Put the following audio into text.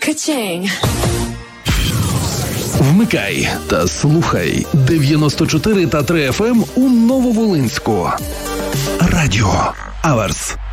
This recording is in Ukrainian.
Ka-ching. Вмикай та слухай 94 та 3 FM у Нововолинську. Радіо Аверс.